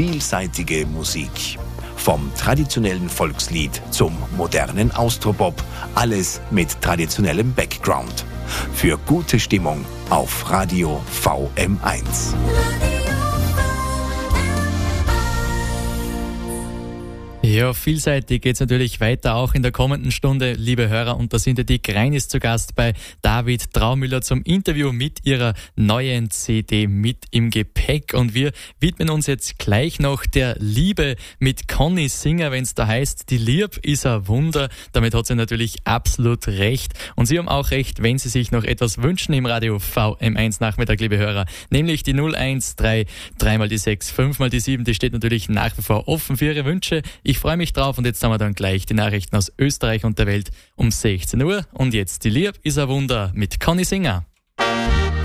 vielseitige Musik. Vom traditionellen Volkslied zum modernen Austropop, alles mit traditionellem Background. Für gute Stimmung auf Radio VM1. Ja, vielseitig geht's natürlich weiter, auch in der kommenden Stunde, liebe Hörer. Und da sind ja die Greinis zu Gast bei David Traumüller zum Interview mit ihrer neuen CD Mit im Gepäck. Und wir widmen uns jetzt gleich noch der Liebe mit Conny Singer, wenn's da heißt, die Lieb ist ein Wunder. Damit hat sie natürlich absolut recht. Und Sie haben auch recht, wenn Sie sich noch etwas wünschen im Radio VM1 Nachmittag, liebe Hörer. Nämlich die 013, 3 mal die 6, 5 mal die 7, die steht natürlich nach wie vor offen für Ihre Wünsche. Ich freue mich drauf und jetzt haben wir dann gleich die Nachrichten aus Österreich und der Welt um 16 Uhr. Und jetzt die Lieb ist ein Wunder mit Conny Singer.